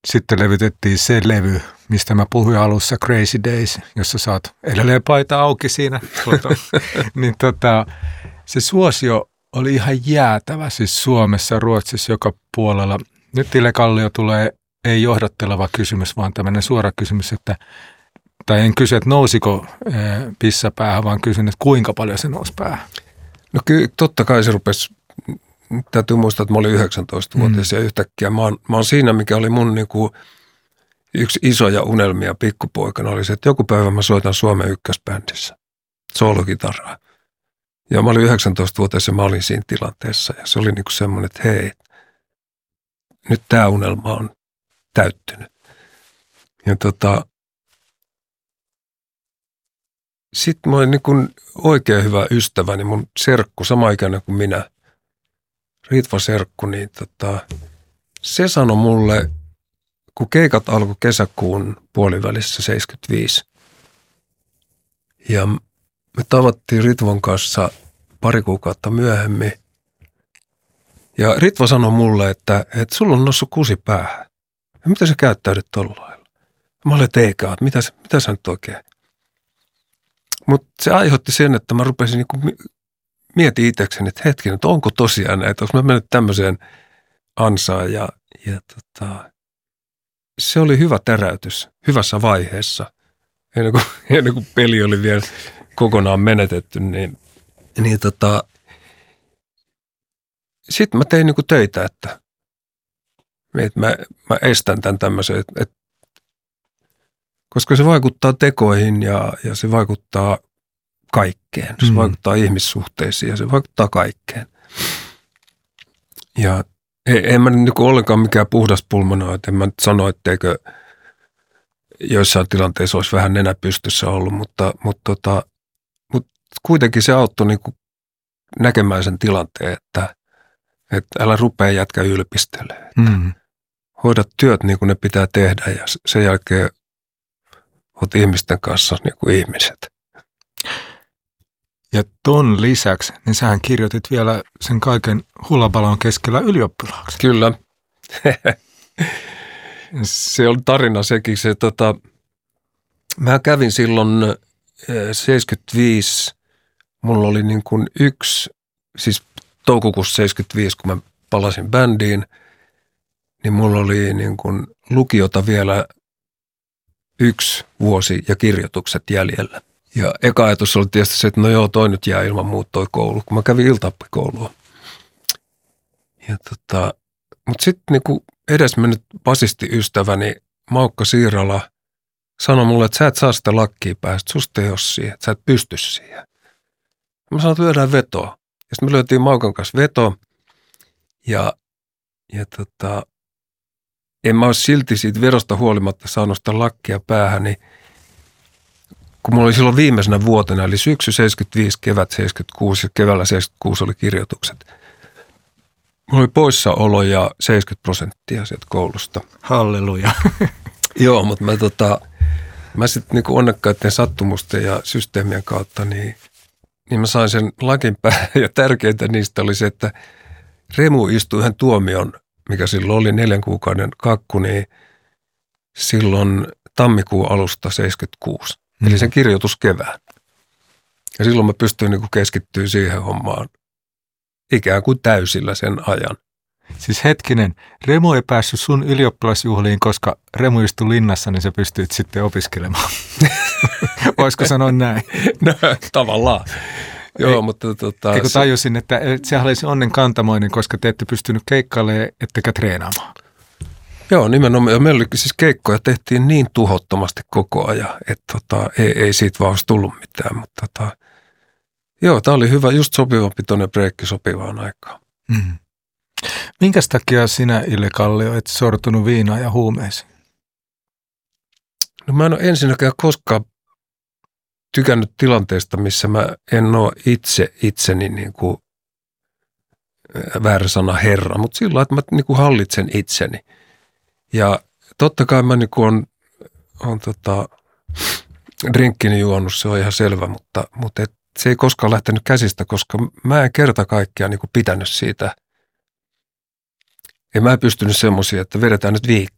sitten levytettiin se levy, mistä mä puhuin alussa, Crazy Days, jossa sä oot edelleen paita auki siinä. Niin se suosio oli ihan jäätävä siis Suomessa, Ruotsissa, joka puolella. Nyt Ile Kallio tulee, ei johdatteleva kysymys, vaan tämmöinen suora kysymys, tai en kysy, että nousiko pissa päähän, vaan kysyn, että kuinka paljon se nousi päähän. No kyllä, totta kai se rupesi, täytyy muistaa, että mä olin 19-vuotias ja yhtäkkiä mä oon siinä, mikä oli mun niinku yksi isoja unelmia pikkupoikana, oli se, että joku päivä mä soitan Suomen ykkösbändissä soolokitaraa. Ja mä olin 19-vuotias ja mä olin siinä tilanteessa ja se oli niinku semmoinen, että hei, nyt tää unelma on täyttynyt. Ja sitten mä olin niin kuin oikein hyvä ystäväni, mun serkku, sama ikäinen kuin minä, Ritva serkku, niin se sanoi mulle, kun keikat alkoi kesäkuun puolivälissä 75. Ja me tavattiin Ritvan kanssa pari kuukautta myöhemmin. Ja Ritva sanoi mulle, että sulla on noussut kusi päähän. Ja mitä sä käyttäydyt tolla lailla? Mä olin, että eikä, mitä sä nyt oikein? Mutta se aiheutti sen, että mä rupesin niinku mietin itsekseni, että hetkinen, että onko tosiaan näitä, onko mä mennyt tämmöiseen ansaan ja se oli hyvä täräytys hyvässä vaiheessa, ennen kuin peli oli vielä kokonaan menetetty, niin sitten mä tein niinku töitä, että mä estän tämän tämmöisen, koska se vaikuttaa tekoihin ja se vaikuttaa kaikkeen. Se vaikuttaa ihmissuhteisiin ja se vaikuttaa kaikkeen. Ja en mä niin ollenkaan mikään puhdas pulmonoid. En mä nyt sano, etteikö joissain tilanteissa olisi vähän nenä pystyssä ollut, mutta kuitenkin se auttoi niin kuin näkemään sen tilanteen, että älä rupea jätkä ylpistelemään. Hoida työt niin kuin ne pitää tehdä ja sen jälkeen olet ihmisten kanssa niin kuin ihmiset. Ja ton lisäksi, niin sähän kirjoitit vielä sen kaiken hullabalon keskellä ylioppilaaksi. Kyllä. Se on tarina sekin. Mä kävin silloin 75, mulla oli niin kuin siis toukokuussa 75, kun mä palasin bändiin, niin mulla oli niin kuin lukiota vielä 1 vuosi ja kirjoitukset jäljellä. Ja eka ajatus oli tietysti se, että no joo, toi nyt jää ilman muuta toi koulu, kun mä kävin iltaoppikoulua. Mutta sitten niinku edesmennyt basistiystäväni Maukka Siirala sanoi mulle, että sä et saa sitä lakkia päästä, susta ei ole siihen, että sä et pysty siihen. Mä sanoin, että lyödään vetoa. Ja sitten me lyötiin Maukan kanssa veto ja en mä olisi silti siitä verosta huolimatta saanut sitä lakkia päähän, niin kun mulla oli silloin viimeisenä vuotena, eli syksy 75, kevät 76 ja keväällä 76 oli kirjoitukset. Mulla oli poissaolo ja 70% sieltä koulusta. Halleluja. Joo, mutta mä sitten niinku onnekkaiden sattumusten ja systeemien kautta, niin mä sain sen lakin päähän. Ja tärkeintä niistä oli se, että Remu istui yhden tuomion, mikä silloin oli 4 kuukauden kakku, niin silloin tammikuun alusta 76. Eli sen kirjoituskevään. Ja silloin mä pystyin niinku keskittyä siihen hommaan ikään kuin täysillä sen ajan. Siis hetkinen, Remu ei päässyt sun ylioppilasjuhliin, koska Remu istui linnassa, niin sä pystyit sitten opiskelemaan. Voisiko sanoa näin? No, tavallaan. Joo, mutta eikö tajusin, että sehän olisi onnen kantamoinen, koska te ette pystynyt keikkailemaan, ettekä treenaamaan. Joo, nimenomaan. Ja meillä oli siis keikkoja tehtiin niin tuhottomasti koko ajan, että ei siitä vaan olisi tullut mitään. Mutta joo, tämä oli hyvä, just sopivapitoinen breikki sopivaan aikaan. Minkäs takia sinä, Ile Kallio, et sortunut viinaan ja huumeisiin? No mä en ole ensinnäkään koskaan tykännyt tilanteesta, missä mä en ole itseni niin kuin väärä sana herra, mutta sillä lailla, että mä niin kuin hallitsen itseni. Ja totta kai mä niin kuin on drinkkini juonut, se on ihan selvä, mutta se ei koskaan lähtenyt käsistä, koska mä en kerta kaikkiaan niin kuin pitänyt siitä. Ja mä en pystynyt semmoisia, että vedetään nyt